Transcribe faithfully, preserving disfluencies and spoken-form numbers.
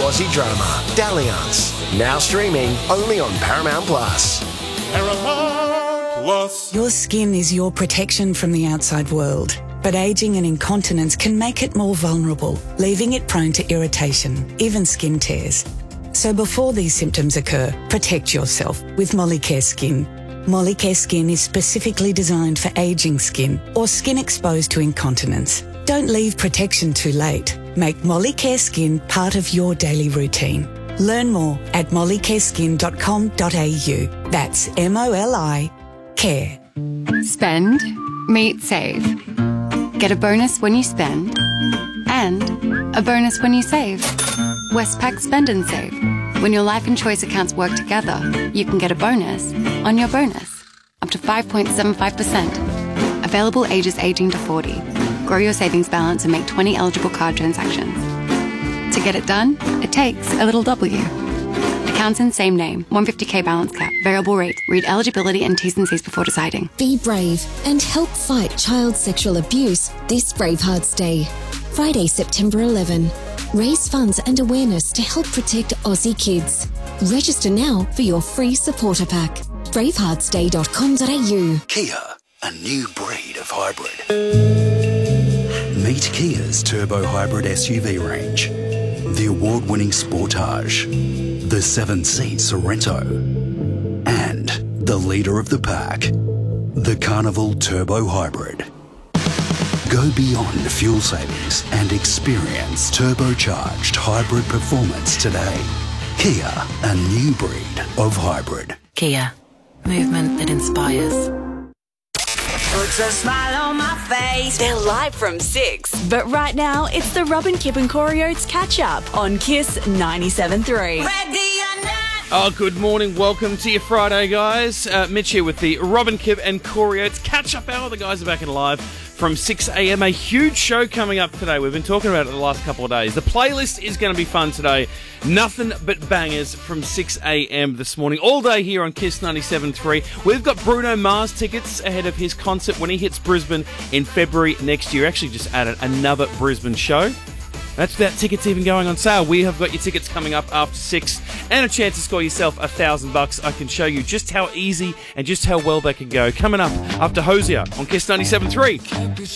Aussie drama, Dalliance. Now streaming only on Paramount Plus. Paramount Plus. Your skin is your protection from the outside world. But ageing and incontinence can make it more vulnerable, leaving it prone to irritation, even skin tears. So before these symptoms occur, protect yourself with Molicare Skin. Molicare Skin is specifically designed for ageing skin or skin exposed to incontinence. Don't leave protection too late. Make Molicare Skin part of your daily routine. Learn more at molicare skin dot com dot a u. That's M O L I care. Spend, meet, save. Get a bonus when you spend and a bonus when you save. Westpac Spend and Save. When your life and choice accounts work together, you can get a bonus on your bonus, up to five point seven five percent. Available ages eighteen to forty. Grow your savings balance and make twenty eligible card transactions. To get it done, it takes a little W. Accounts in same name, one hundred fifty k balance cap, variable rate. Read eligibility and T's and C's before deciding. Be brave and help fight child sexual abuse this Bravehearts Day. Friday, September eleventh. Raise funds and awareness to help protect Aussie kids. Register now for your free supporter pack. bravehearts day dot com dot a u. Kia, a new breed of hybrid. Meet Kia's turbo hybrid S U V range. The award-winning Sportage, the seven-seat Sorento, and the leader of the pack, the Carnival Turbo Hybrid. Go beyond fuel savings and experience turbocharged hybrid performance today. Kia, a new breed of hybrid. Kia, movement that inspires. Puts a smile on my face. They're live from six. But right now, it's the Robin Kip and Corey Oates catch-up on Kiss ninety-seven point three. Oh, good morning. Welcome to your Friday, guys. Uh, Mitch here with the Robin Kip and Corey Oates catch-up hour. The guys are back in live from six a m. A huge show coming up today. We've been talking about it the last couple of days. The playlist is going to be fun today. Nothing but bangers from six a m this morning. All day here on Kiss ninety-seven point three. We've got Bruno Mars tickets ahead of his concert when he hits Brisbane in February next year. Actually just added another Brisbane show. That's without tickets even going on sale. We have got your tickets coming up after six and a chance to score yourself a thousand bucks. I can show you just how easy and just how well they can go. Coming up after Hosier on Kiss ninety-seven point three.